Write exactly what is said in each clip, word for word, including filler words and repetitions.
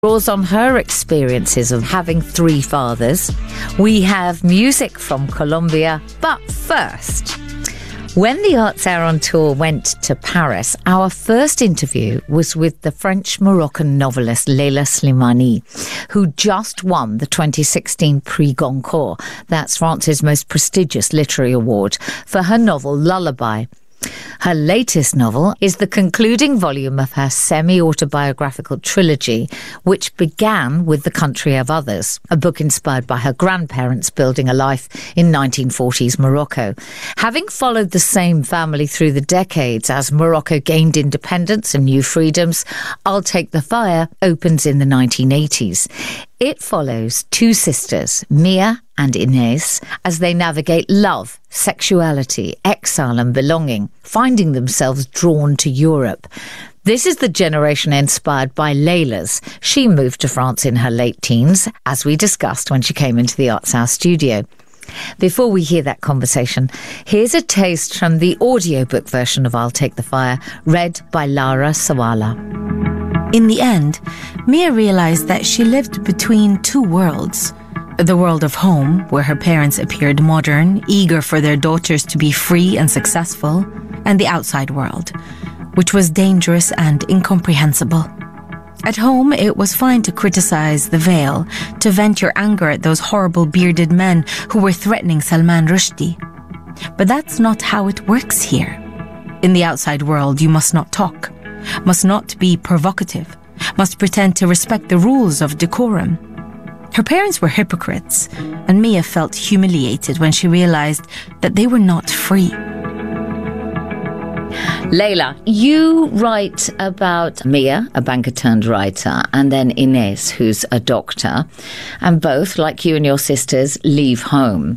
draws on her experiences of having three fathers. We have music from Colombia, but first, when the Arts Hour on Tour went to Paris, our first interview was with the French-Moroccan novelist Leila Slimani, who just won the twenty sixteen Prix Goncourt, that's France's most prestigious literary award, for her novel Lullaby. Her latest novel is the concluding volume of her semi-autobiographical trilogy, which began with The Country of Others, a book inspired by her grandparents building a life in nineteen forties Morocco. Having followed the same family through the decades as Morocco gained independence and new freedoms, I'll Take the Fire opens in the nineteen eighties. It follows two sisters, Mia and Inez, as they navigate love, sexuality, exile and belonging, finding themselves drawn to Europe. This is the generation inspired by Leila's. She moved to France in her late teens, as we discussed when she came into the Arts Hour studio. Before we hear that conversation, here's a taste from the audiobook version of I'll Take the Fire, read by Lara Sawala. In the end, Mia realized that she lived between two worlds. The world of home, where her parents appeared modern, eager for their daughters to be free and successful, and the outside world, which was dangerous and incomprehensible. At home, it was fine to criticize the veil, to vent your anger at those horrible bearded men who were threatening Salman Rushdie. But that's not how it works here. In the outside world, you must not talk, must not be provocative, must pretend to respect the rules of decorum. Her parents were hypocrites, and Mia felt humiliated when she realized that they were not free. Leila, you write about Mia, a banker-turned-writer, and then Inez, who's a doctor, and both, like you and your sisters, leave home.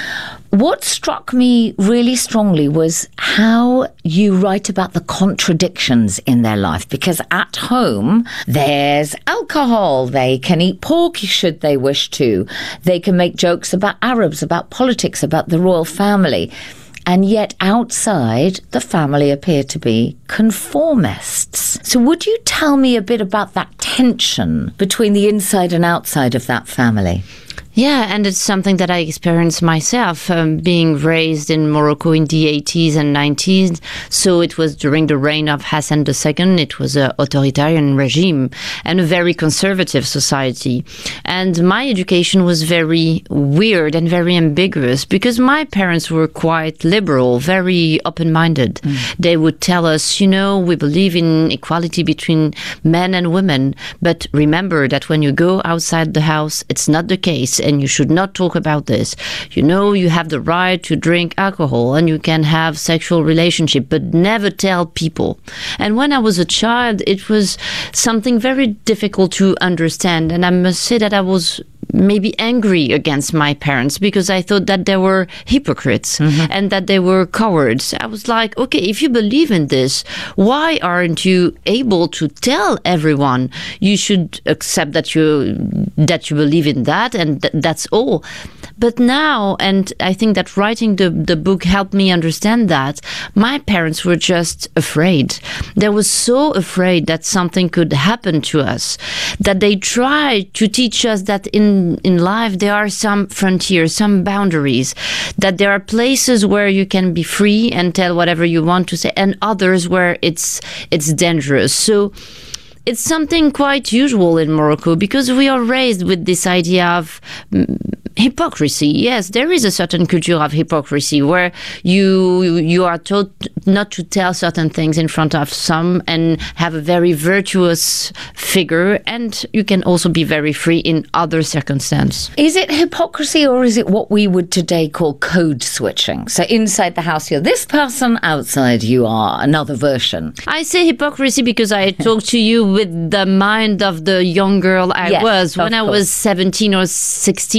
What struck me really strongly was how you write about the contradictions in their life, because at home there's alcohol, they can eat pork should they wish to, they can make jokes about Arabs, about politics, about the royal family. And yet outside, the family appear to be conformists. So would you tell me a bit about that tension between the inside and outside of that family? Yeah, and it's something that I experienced myself, um, being raised in Morocco in the eighties and nineties. So it was during the reign of Hassan the Second. It was an authoritarian regime and a very conservative society. And my education was very weird and very ambiguous because my parents were quite liberal, very open-minded. Mm. They would tell us, you know, we believe in equality between men and women, but remember that when you go outside the house, it's not the case. And you should not talk about this. You know, you have the right to drink alcohol and you can have sexual relationship, but never tell people. And when I was a child, it was something very difficult to understand. And I must say that I was maybe angry against my parents because I thought that they were hypocrites mm-hmm. and that they were cowards. I was like, okay, if you believe in this, why aren't you able to tell everyone? You should accept that you that you believe in that and th- that's all. But now, and I think that writing the, the book helped me understand that, my parents were just afraid. They were so afraid that something could happen to us, that they tried to teach us that in, in life there are some frontiers, some boundaries, that there are places where you can be free and tell whatever you want to say, and others where it's it's dangerous. So it's something quite usual in Morocco because we are raised with this idea of mm, hypocrisy. Yes, there is a certain culture of hypocrisy where you you are taught not to tell certain things in front of some and have a very virtuous figure, and you can also be very free in other circumstances. Is it hypocrisy or is it what we would today call code switching? So inside the house you're this person, outside you are another version. I say hypocrisy because I talk to you with the mind of the young girl I yes, was. When I course. was seventeen or sixteen, of course,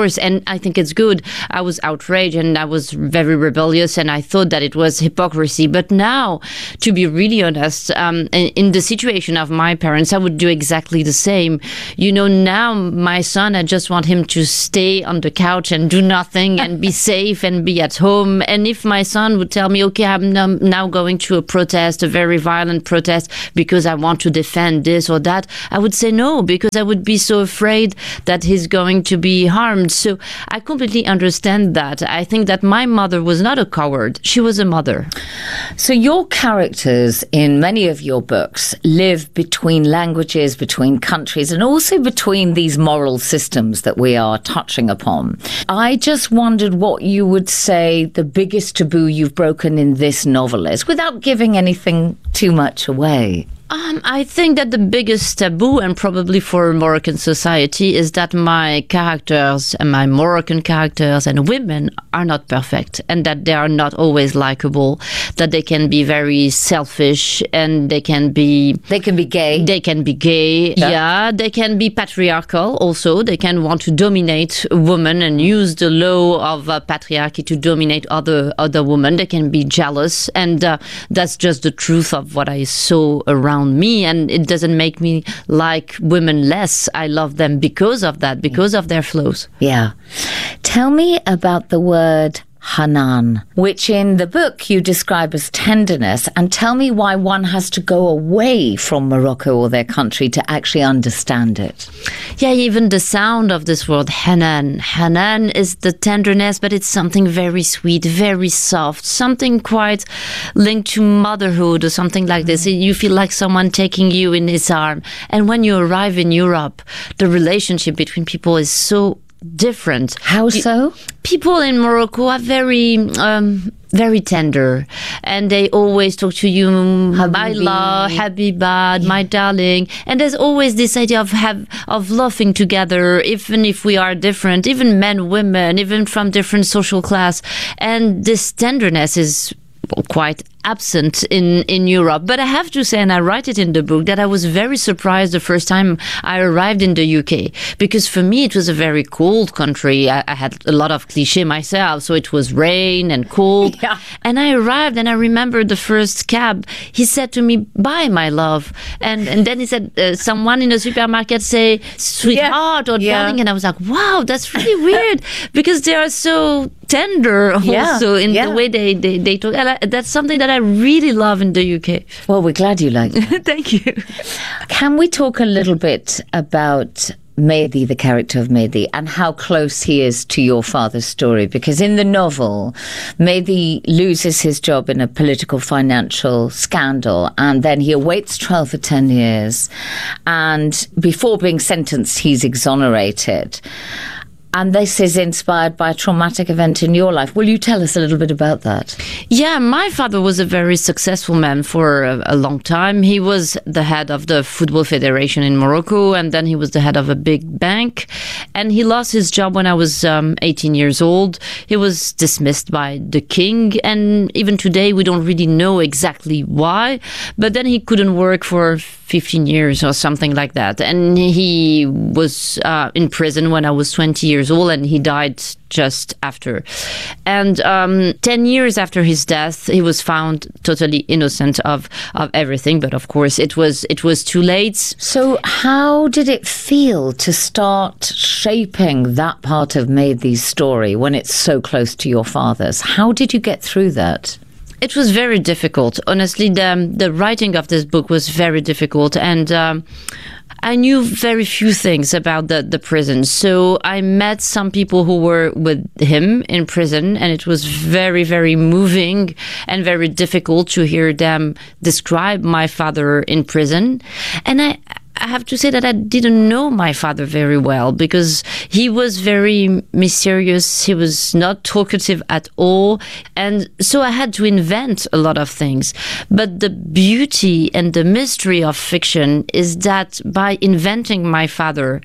course. And I think it's good. I was outraged and I was very rebellious and I thought that it was hypocrisy. But now, to be really honest, um, in, in the situation of my parents, I would do exactly the same. You know, now my son, I just want him to stay on the couch and do nothing and be safe and be at home. And if my son would tell me, okay, I'm now going to a protest, a very violent protest, because I want to defend this or that, I would say no, because I would be so afraid that he's going to be harmed. So I completely understand that. I think that my mother was not a coward. She was a mother. So your characters in many of your books live between languages, between countries, and also between these moral systems that we are touching upon. I just wondered what you would say the biggest taboo you've broken in this novel is, without giving anything too much away. Um, I think that the biggest taboo, and probably for Moroccan society, is that my characters and my Moroccan characters and women are not perfect, and that they are not always likable, that they can be very selfish, and they can be... They can be gay. They can be gay, yeah. yeah. They can be patriarchal also. They can want to dominate women and use the law of uh, patriarchy to dominate other, other women. They can be jealous, and uh, that's just the truth of what I saw around me, and it doesn't make me like women less. I love them because of that, because of their flaws. Yeah. Tell me about the word Hanan, which in the book you describe as tenderness, and tell me why one has to go away from Morocco or their country to actually understand it. Yeah, even the sound of this word, Hanan. Hanan is the tenderness, but it's something very sweet, very soft, something quite linked to motherhood or something like this. You feel like someone taking you in his arm. And when you arrive in Europe, the relationship between people is so different. How so? People in Morocco are very, um, very tender, and they always talk to you, my love, Habiba, my darling. And there's always this idea of have of laughing together, even if we are different, even men, women, even from different social class. And this tenderness is quite absent in, in Europe. But I have to say, and I write it in the book, that I was very surprised the first time I arrived in the U K, because for me it was a very cold country. I, I had a lot of cliché myself, so it was rain and cold. Yeah. And I arrived and I remember the first cab, he said to me, bye, my love. And and then he said, uh, someone in the supermarket say, sweetheart, yeah. or yeah. darling. And I was like, wow, that's really weird, because they are so tender also yeah. in yeah. the way they, they, they talk. And I, that's something that I really love in the U K. Well, we're glad you like it. Thank you. Can we talk a little bit about Mehdi, the character of Mehdi, and how close he is to your father's story? Because in the novel, Mehdi loses his job in a political financial scandal, and then he awaits trial for ten years. And before being sentenced, he's exonerated. And this is inspired by a traumatic event in your life. Will you tell us a little bit about that? Yeah, my father was a very successful man for a, a long time. He was the head of the Football Federation in Morocco, and then he was the head of a big bank. And he lost his job when I was um, eighteen years old. He was dismissed by the king, and even today we don't really know exactly why. But then he couldn't work for fifteen years or something like that. And he was uh, in prison when I was twenty years old, and he died just after. And um, ten years after his death, he was found totally innocent of, of everything. But of course, it was it was too late. So how did it feel to start shaping that part of Mehdi's story when it's so close to your father's? How did you get through that? It was very difficult. Honestly, the the writing of this book was very difficult, and um, I knew very few things about the, the prison. So I met some people who were with him in prison, and it was very, very moving and very difficult to hear them describe my father in prison. And I I have to say that I didn't know my father very well, because he was very mysterious. He was not talkative at all. And so I had to invent a lot of things. But the beauty and the mystery of fiction is that by inventing my father,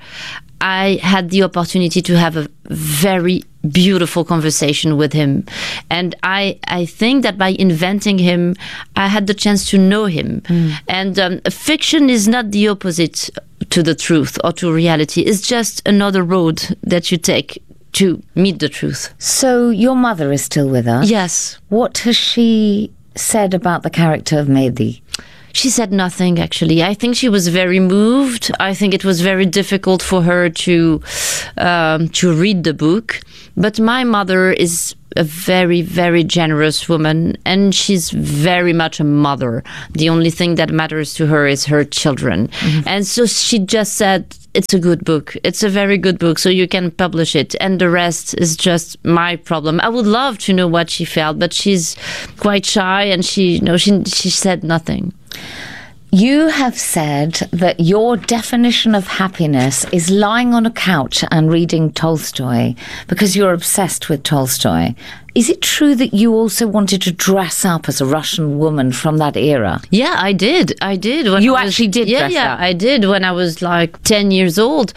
I had the opportunity to have a very beautiful conversation with him. And I, I think that by inventing him, I had the chance to know him. Mm. And um, fiction is not the opposite to the truth or to reality. It's just another road that you take to meet the truth. So your mother is still with us? Yes. What has she said about the character of Mehdi? She said nothing, actually. I think she was very moved. I think it was very difficult for her to um, to read the book. But my mother is a very, very generous woman, and she's very much a mother. The only thing that matters to her is her children. Mm-hmm. And so she just said, it's a good book. It's a very good book, so you can publish it. And the rest is just my problem. I would love to know what she felt, but she's quite shy, and she, you know, she, she said nothing. You have said that your definition of happiness is lying on a couch and reading Tolstoy because you're obsessed with Tolstoy. Is it true that you also wanted to dress up as a Russian woman from that era? Yeah, I did. I did. When you I was, actually did yeah, dress yeah, up? I did when I was like ten years old.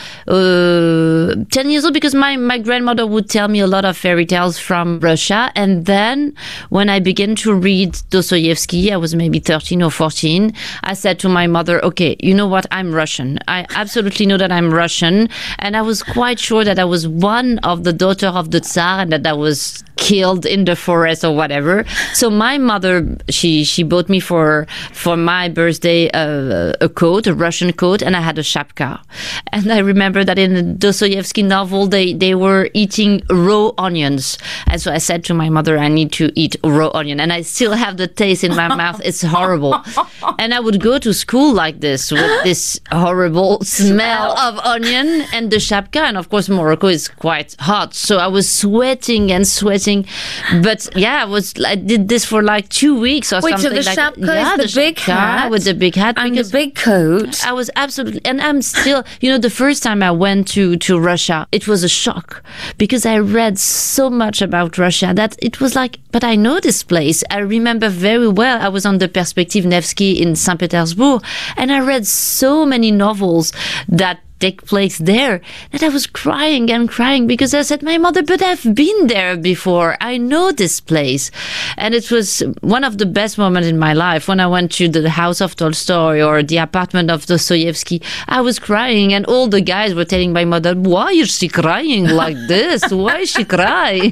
Uh, ten years old because my, my grandmother would tell me a lot of fairy tales from Russia. And then when I began to read Dostoevsky, I was maybe thirteen or fourteen, I said to my mother, okay, you know what? I'm Russian. I absolutely know that I'm Russian. And I was quite sure that I was one of the daughter of the Tsar and that I was killed in the forest or whatever. So my mother, she she bought me for for my birthday uh, a coat, a Russian coat, and I had a shapka. And I remember that in the Dostoevsky novel, they, they were eating raw onions. And so I said to my mother, I need to eat raw onion. And I still have the taste in my mouth. It's horrible. And I would go to school like this with this horrible smell of onion and the shapka. And of course, Morocco is quite hot. So I was sweating and sweating. But yeah, I was I did this for like two weeks or Wait, something. Wait, so the like shapka yeah, is the, the big hat with the big hat and the big coat. I was absolutely, and I'm still. You know, the first time I went to to Russia, it was a shock because I read so much about Russia that it was like, but I know this place. I remember very well. I was on the Perspective Nevsky in Saint Petersburg, and I read so many novels that take place there that I was crying and crying because I said, my mother, but I've been there before. I know this place. And it was one of the best moments in my life when I went to the house of Tolstoy or the apartment of Dostoevsky. I was crying and all the guys were telling my mother, why is she crying like this? Why is she crying?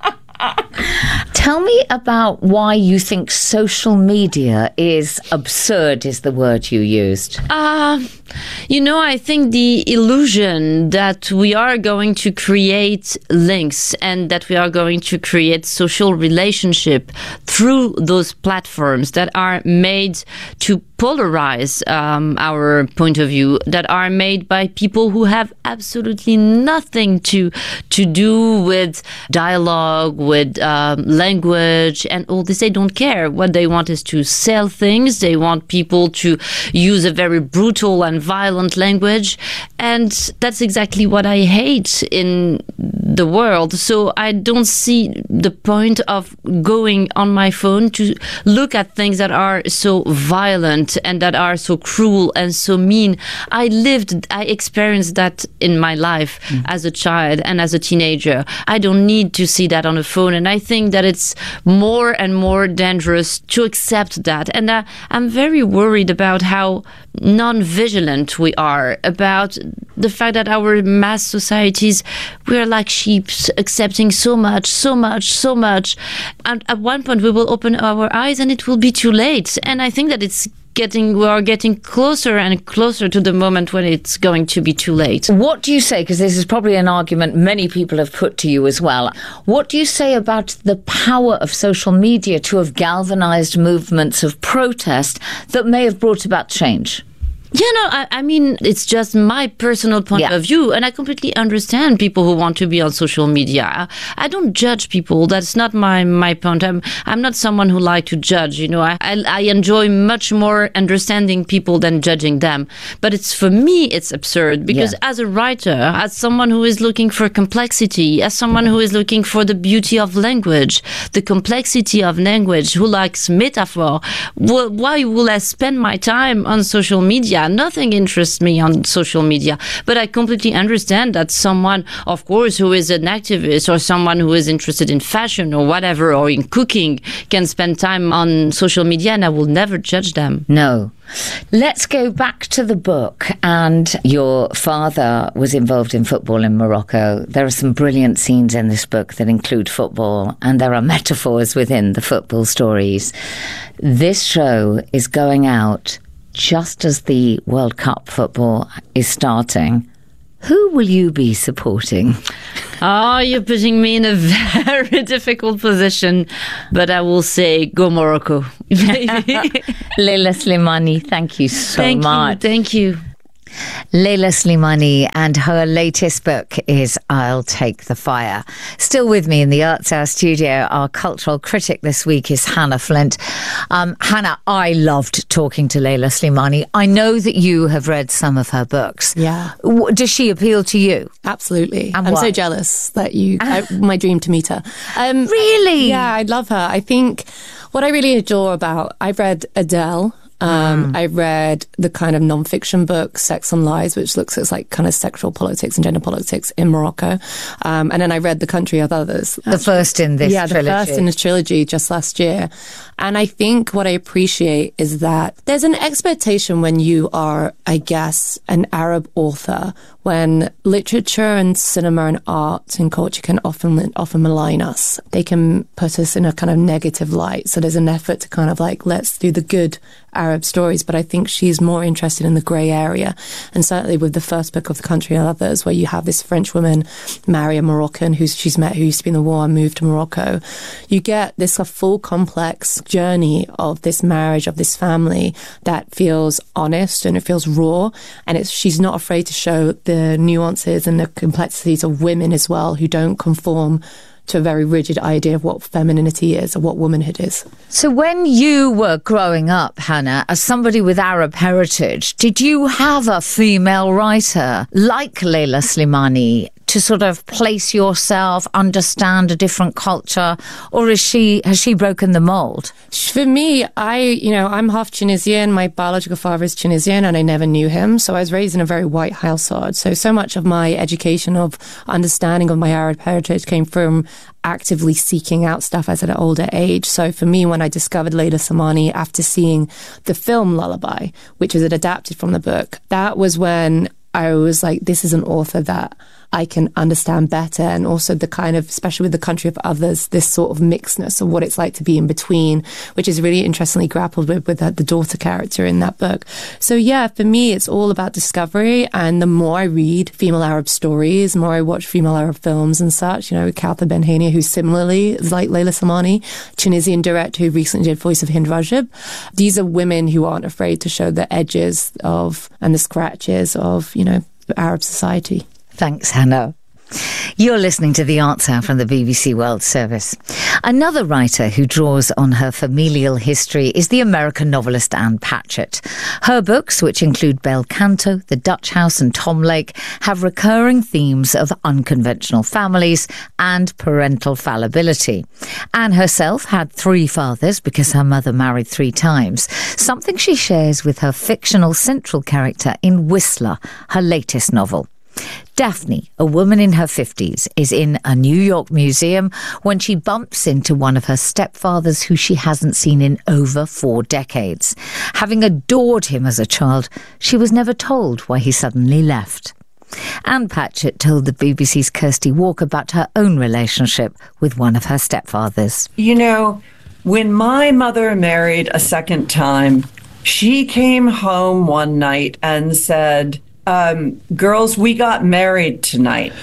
Tell me about why you think social media is absurd, is the word you used. Uh, you know, I think the illusion that we are going to create links and that we are going to create social relationship through those platforms that are made to polarize um, our point of view, that are made by people who have absolutely nothing to to do with dialogue, with um, language and all this. They don't care. What they want is to sell things. They want people to use a very brutal and violent language. And that's exactly what I hate in the world. So I don't see the point of going on my phone to look at things that are so violent and that are so cruel and so mean. I lived, I experienced that in my life mm. as a child and as a teenager. I don't need to see that on a phone. And I think that it's more and more dangerous to accept that. And uh, I'm very worried about how non-vigilant we are, about the fact that our mass societies, we're like sheep accepting so much, so much, so much. And at one point we will open our eyes and it will be too late. And I think that it's getting we are getting closer and closer to the moment when it's going to be too late. What do you say, because this is probably an argument many people have put to you as well, what do you say about the power of social media to have galvanized movements of protest that may have brought about change? Yeah, no, I, I mean, it's just my personal point yeah. of view, and I completely understand people who want to be on social media. I, I don't judge people. That's not my, my point. I'm I'm not someone who like to judge. You know, I, I I enjoy much more understanding people than judging them. But it's for me, it's absurd because yeah. as a writer, as someone who is looking for complexity, as someone who is looking for the beauty of language, the complexity of language, who likes metaphor, well, why will I spend my time on social media? media. Nothing interests me on social media. But I completely understand that someone, of course, who is an activist or someone who is interested in fashion or whatever, or in cooking, can spend time on social media, and I will never judge them. No. Let's go back to the book. And your father was involved in football in Morocco. There are some brilliant scenes in this book that include football, and there are metaphors within the football stories. This show is going out just as the World Cup football is starting. Who will you be supporting? Oh, you're putting me in a very difficult position, but I will say go Morocco. Leila Slimani, thank you so thank much. You, thank you. Leila Slimani, and her latest book is I'll Take the Fire. Still with me in the Arts Hour studio, our cultural critic this week is Hannah Flint. Um, Hannah, I loved talking to Leila Slimani. I know that you have read some of her books. Yeah. Does she appeal to you? Absolutely. And I'm what? so jealous that you, I, my dream to meet her. Um, Really? Yeah, I love her. I think what I really adore about, I've read Adele. Um, mm. I read the kind of non-fiction book, Sex and Lies, which looks at like kind of sexual politics and gender politics in Morocco. Um, and then I read The Country of Others. The first in this yeah, trilogy. Yeah, the first in this trilogy just last year. And I think what I appreciate is that there's an expectation when you are, I guess, an Arab author, when literature and cinema and art and culture can often often malign us. They can put us in a kind of negative light. So there's an effort to kind of like, let's do the good Arab stories. But I think she's more interested in the grey area. And certainly with the first book of The Country and Others, where you have this French woman marry a Moroccan who she's met, who used to be in the war and moved to Morocco, you get this a full complex journey of this marriage, of this family that feels honest and it feels raw. And it's she's not afraid to show the nuances and the complexities of women as well, who don't conform to a very rigid idea of what femininity is or what womanhood is. So when you were growing up, Hannah, as somebody with Arab heritage, did you have a female writer like Leila Slimani to sort of place yourself, understand a different culture, or is she has she broken the mold? For me, I, you know, I'm half Tunisian. My biological father is Tunisian, and I never knew him. So I was raised in a very white household. So, so much of my education, of understanding of my Arab heritage came from actively seeking out stuff as at an older age. So for me, when I discovered Leila Slimani after seeing the film Lullaby, which is adapted from the book, that was when I was like, this is an author that I can understand better. And also the kind of, especially with The Country of Others, this sort of mixedness of what it's like to be in between, which is really interestingly grappled with, with the, the daughter character in that book. So yeah, for me, it's all about discovery. And the more I read female Arab stories, the more I watch female Arab films and such, you know, Kawthar Ben-Hania, who similarly is like Leila Slimani, Tunisian director who recently did Voice of Hind Rajab. These are women who aren't afraid to show the edges of, and the scratches of, you know, Arab society. Thanks, Hannah. You're listening to The Arts Hour from the B B C World Service. Another writer who draws on her familial history is the American novelist Ann Patchett. Her books, which include Bel Canto, The Dutch House and Tom Lake, have recurring themes of unconventional families and parental fallibility. Anne herself had three fathers because her mother married three times, something she shares with her fictional central character in Whistler, her latest novel. Daphne, a woman in her fifties, is in a New York museum when she bumps into one of her stepfathers who she hasn't seen in over four decades. Having adored him as a child, she was never told why he suddenly left. Ann Patchett told the B B C's Kirsty Walk about her own relationship with one of her stepfathers. You know, when my mother married a second time, she came home one night and said, Um, girls, we got married tonight.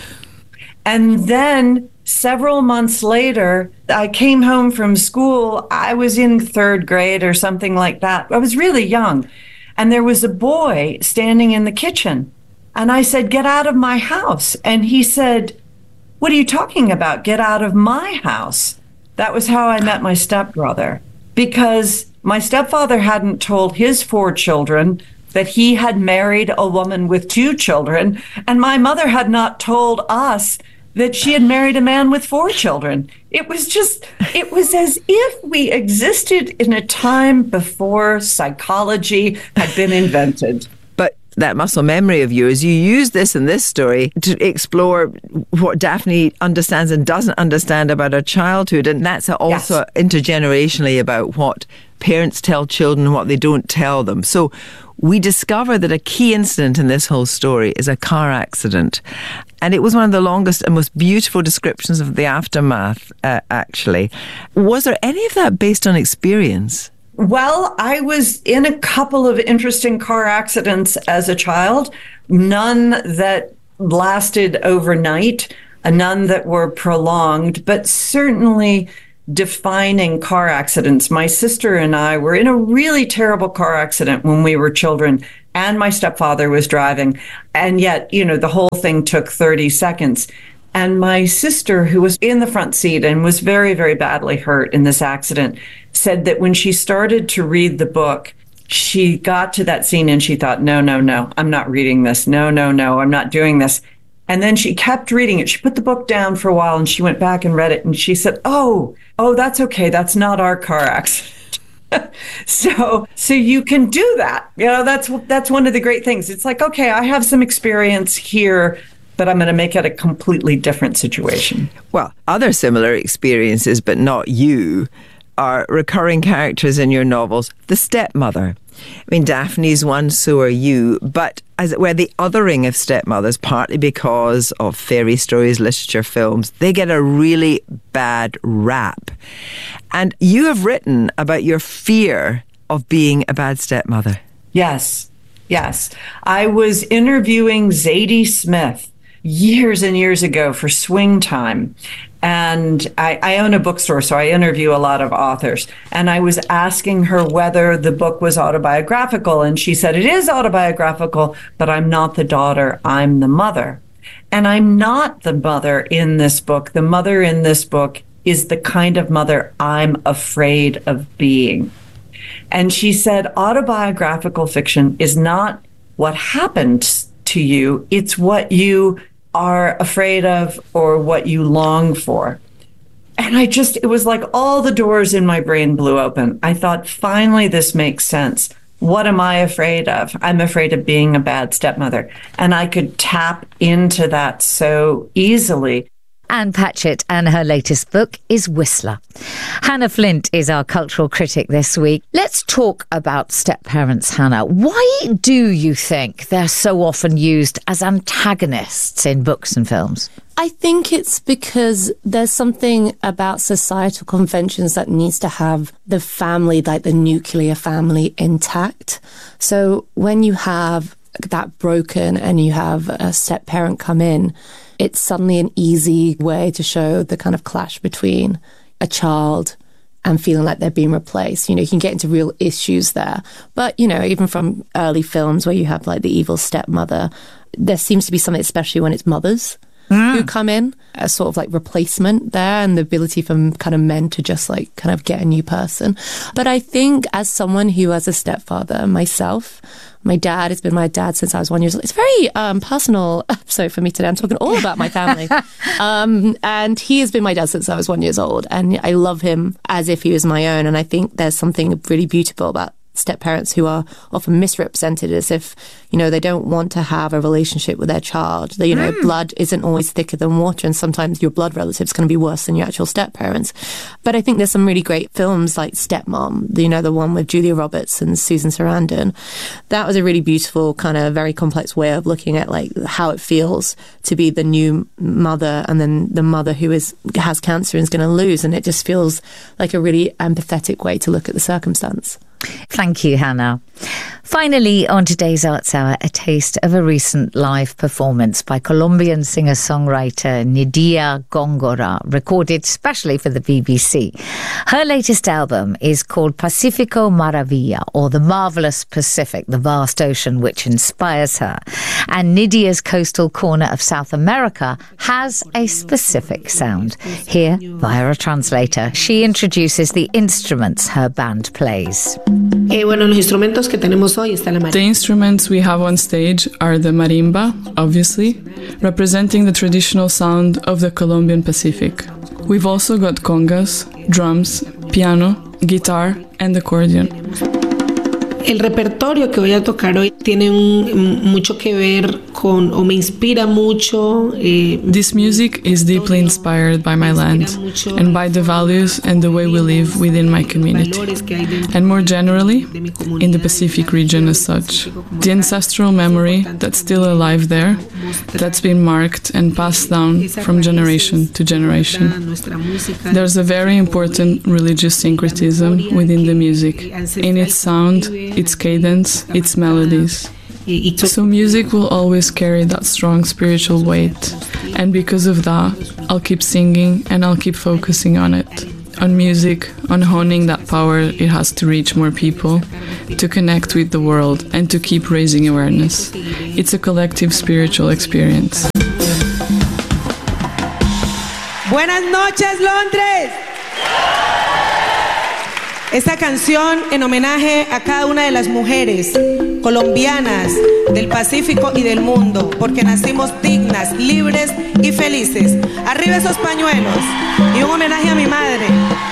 And then several months later, I came home from school. I was in third grade or something like that. I was really young. And there was a boy standing in the kitchen. And I said, get out of my house. And he said, what are you talking about? Get out of my house. That was how I met my stepbrother, because my stepfather hadn't told his four children that he had married a woman with two children, and my mother had not told us that she had married a man with four children. It was just, it was as if we existed in a time before psychology had been invented. that muscle memory of yours, you use this in this story to explore what Daphne understands and doesn't understand about her childhood. And that's also yes. intergenerationally about what parents tell children and what they don't tell them. So we discover that a key incident in this whole story is a car accident. And it was one of the longest and most beautiful descriptions of the aftermath, uh, actually. Was there any of that based on experience? Well, I was in a couple of interesting car accidents as a child, none that lasted overnight, none that were prolonged, but certainly defining car accidents. My sister and I were in a really terrible car accident when we were children, and my stepfather was driving. And yet, you know, the whole thing took thirty seconds. And my sister, who was in the front seat and was very, very badly hurt in this accident, said that when she started to read the book, she got to that scene and she thought, no, no, no, I'm not reading this. No, no, no, I'm not doing this. And then she kept reading it. She put the book down for a while and she went back and read it. And she said, oh, oh, that's okay. That's not our car accident. so, so you can do that. You know, that's, that's one of the great things. It's like, okay, I have some experience here, but I'm going to make it a completely different situation. Well, other similar experiences, but not you, are recurring characters in your novels. The stepmother. I mean, Daphne's one, so are you. But as it were, the othering of stepmothers, partly because of fairy stories, literature, films, they get a really bad rap. And you have written about your fear of being a bad stepmother. Yes, yes. I was interviewing Zadie Smith years and years ago for Swing Time. And I, I own a bookstore, so I interview a lot of authors. And I was asking her whether the book was autobiographical. And she said, it is autobiographical, but I'm not the daughter, I'm the mother. And I'm not the mother in this book. The mother in this book is the kind of mother I'm afraid of being. And she said, autobiographical fiction is not what happened to you, it's what you are afraid of or what you long for. And I just, it was like all the doors in my brain blew open. I thought, finally, this makes sense. What am I afraid of? I'm afraid of being a bad stepmother. And I could tap into that so easily. Anne Patchett, and her latest book is Whistler. Hannah Flint is our cultural critic this week. Let's talk about step-parents, Hannah. Why do you think they're so often used as antagonists in books and films? I think it's because there's something about societal conventions that needs to have the family, like the nuclear family, intact. So when you have that broken and you have a step-parent come in, it's suddenly an easy way to show the kind of clash between a child and feeling like they're being replaced. You know, you can get into real issues there. But, you know, even from early films where you have like the evil stepmother, there seems to be something, especially when it's mothers mm. who come in, a sort of like replacement there, and the ability for kind of men to just like kind of get a new person. But I think as someone who has a stepfather myself, my dad has been my dad since I was one year old. It's a very um, personal episode for me today. I'm talking all about my family. um, and he has been my dad since I was one year old. And I love him as if he was my own. And I think there's something really beautiful about step-parents who are often misrepresented as if, you know, they don't want to have a relationship with their child. They, you know, mm. blood isn't always thicker than water, and sometimes your blood relative's going to be worse than your actual step-parents. But I think there's some really great films like Stepmom, you know, the one with Julia Roberts and Susan Sarandon. That was a really beautiful, kind of very complex way of looking at like how it feels to be the new mother, and then the mother who is has cancer and is going to lose. And it just feels like a really empathetic way to look at the circumstance. Thank you, Hannah. Finally, on today's Arts Hour, a taste of a recent live performance by Colombian singer-songwriter Nidia Góngora, recorded specially for the B B C. Her latest album is called Pacifico Maravilla, or The Marvelous Pacific, the vast ocean which inspires her. And Nidia's coastal corner of South America has a specific sound. Here, via a translator, she introduces the instruments her band plays. Eh, bueno, los instrumentos que tenemos hoy está la marimba. The instruments we have on stage are the marimba, obviously, representing the traditional sound of the Colombian Pacific. We've also got congas, drums, piano, guitar, and accordion. El repertorio que voy a tocar hoy tiene un, mucho que ver con, o me inspira mucho. Eh, this music is deeply inspired by my land and by the values and the way we live within my community, and more generally, in the Pacific region as such. The ancestral memory that's still alive there, that's been marked and passed down from generation to generation. There's a very important religious syncretism within the music, in its sound, its cadence, its melodies. So music will always carry that strong spiritual weight, and because of that, I'll keep singing and I'll keep focusing on it, on music, on honing that power it has to reach more people, to connect with the world and to keep raising awareness. It's a collective spiritual experience. Buenas noches, Londres. Esta canción en homenaje a cada una de las mujeres colombianas del Pacífico y del mundo, porque nacimos dignas, libres y felices. Arriba esos pañuelos y un homenaje a mi madre.